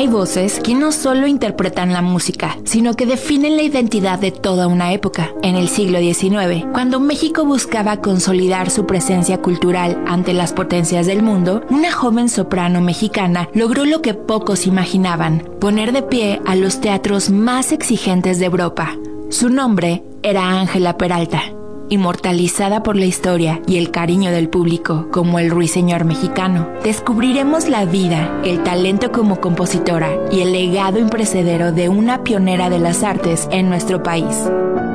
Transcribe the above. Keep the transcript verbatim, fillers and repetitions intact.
Hay voces que no solo interpretan la música, sino que definen la identidad de toda una época. En el siglo diecinueve, cuando México buscaba consolidar su presencia cultural ante las potencias del mundo, una joven soprano mexicana logró lo que pocos imaginaban: poner de pie a los teatros más exigentes de Europa. Su nombre era Ángela Peralta, inmortalizada por la historia y el cariño del público como el ruiseñor mexicano. Descubriremos la vida, el talento como compositora y el legado imperecedero de una pionera de las artes en nuestro país.